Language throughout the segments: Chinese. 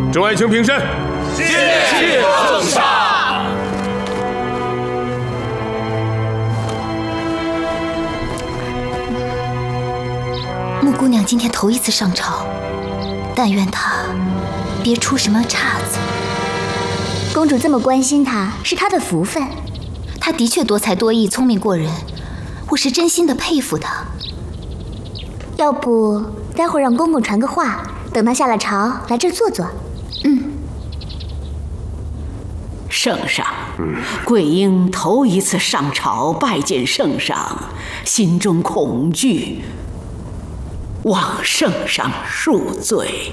众爱卿平身。 谢圣上。 穆姑娘今天头一次上朝，但愿她别出什么岔子。 公主这么关心她，是她的福分。 她的确多才多艺，聪明过人，我是真心的佩服她。 要不待会儿让公公传个话，等她下了朝来这儿坐坐。 圣上，贵英头一次上朝拜见圣上，心中恐惧，望圣上恕罪。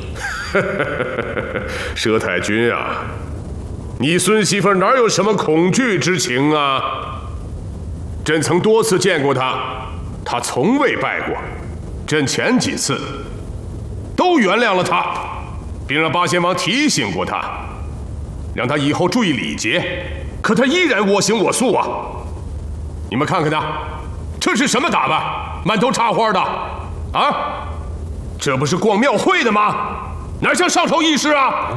佘太君啊，你孙媳妇哪有什么恐惧之情啊？朕曾多次见过她，她从未拜过。朕前几次都原谅了她，并让八仙王提醒过她，让她以后注意礼节。可她依然我行我素啊！你们看看她，这是什么打扮？满头插花的啊！这不是逛庙会的吗？哪像上朝仪式啊！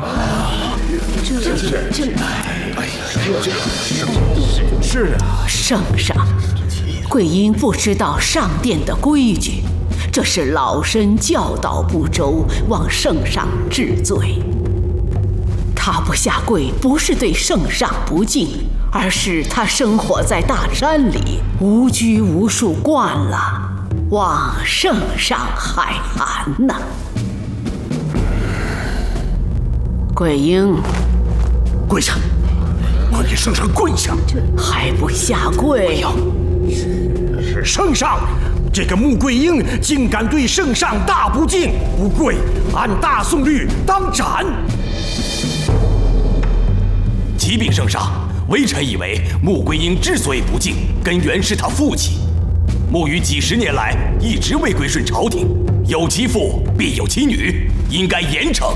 是啊， 圣上，贵英不知道上殿的规矩，这是老身教导不周，望圣上治罪。他不下跪，不是对圣上不敬，而是他生活在大山里，无拘无束惯了，望圣上海涵呐。贵英， 跪下，快给圣上跪下！ 还不下跪？ 圣上，这个穆桂英竟敢对圣上大不敬，不跪，按大宋律当斩。启禀圣上，微臣以为穆桂英之所以不敬，根源是他父亲。穆羽几十年来一直未归顺朝廷，有其父必有其女，应该严惩。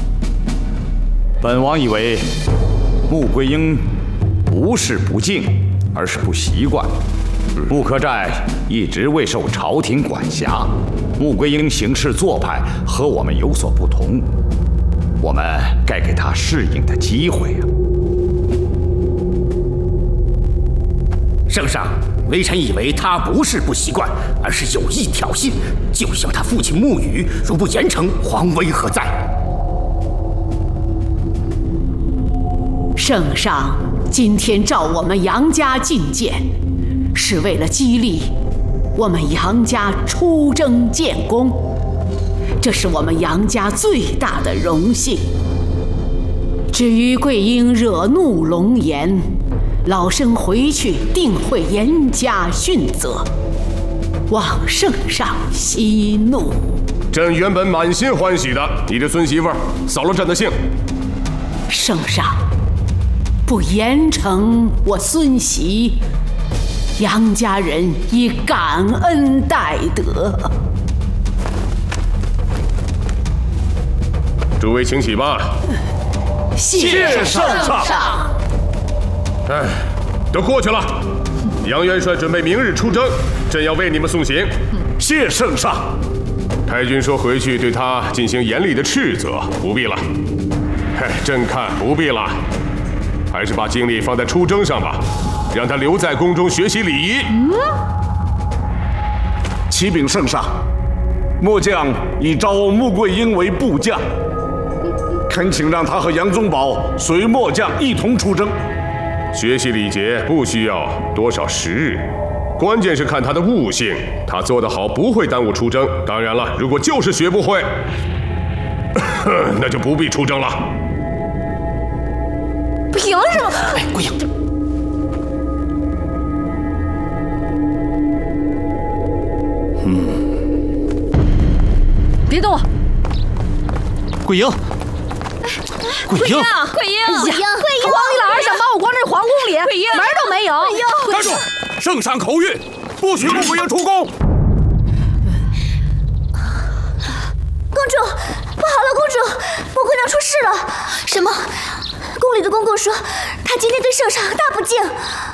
本王以为穆桂英不是不敬，而是不习惯。穆克寨一直未受朝廷管辖，穆桂英行事做派和我们有所不同，我们该给她适应的机会啊！ 圣上，微臣以为他不是不习惯，而是有意挑衅，就像他父亲穆羽，如不严惩，皇威何在？ 圣上今天召我们杨家觐见，是为了激励我们杨家出征建功，这是我们杨家最大的荣幸。至于桂英惹怒龙颜，老身回去定会严加训责，望圣上息怒。 朕原本满心欢喜的，你的孙媳妇扫了朕的兴。 圣上不严惩我孙媳，杨家人以感恩戴德。 诸位请起吧。 谢圣上。 哎，都过去了。杨元帅准备明日出征，朕要为你们送行。 谢圣上。 太君说回去对他进行严厉的斥责，不必了。朕看不必了，还是把精力放在出征上吧，让他留在宫中学习礼仪。 启禀圣上，末将已招穆桂英为部将，恳请让他和杨宗保随末将一同出征。 学习礼节不需要多少时日，关键是看他的悟性，他做得好不会耽误出征。当然了，如果就是学不会，那就不必出征了。 凭什么？ 哎，桂英， 别动！ 桂英，桂英， 桂英， 皇帝老儿想把我关在皇宫里，门都没有。 站住！圣上口谕，不许穆桂英出宫。 公主，不好了，公主，穆姑娘出事了。 什么？ 宫里的公公说，她今天对圣上大不敬。